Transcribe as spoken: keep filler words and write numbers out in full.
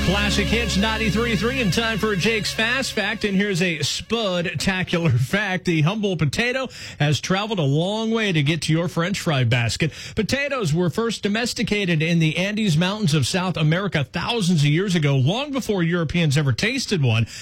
Classic Hits ninety-three point three, and time for Jake's Fast Fact. And here's a spud-tacular fact. The humble potato has traveled a long way to get to your French fry basket. Potatoes were first domesticated in the Andes Mountains of South America thousands of years ago, long before Europeans ever tasted one.